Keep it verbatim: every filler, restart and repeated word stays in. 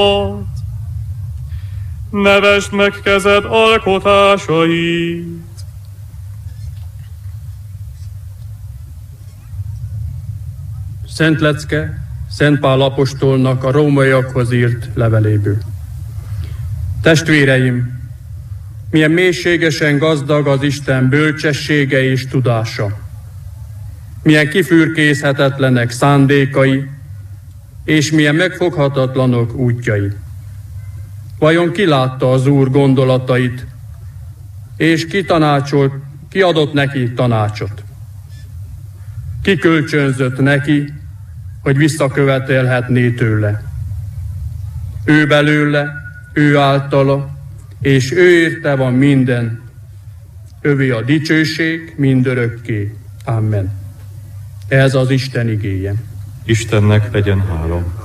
Nevesd meg kezed alkotásait. Szent lecke Szent Pál apostolnak a rómaiakhoz írt leveléből. Testvéreim, milyen mélységesen gazdag az Isten bölcsessége és tudása. Milyen kifürkészhetetlenek szándékai, és milyen megfoghatatlanok útjai. Vajon ki látta az Úr gondolatait, és ki tanácsolt, ki adott neki tanácsot? Ki kölcsönzött neki, hogy visszakövetelhetné tőle? Ő belőle, ő általa, és ő érte van minden. Övé a dicsőség mindörökké. Amen. Ez az Isten igéje. Istennek legyen hála.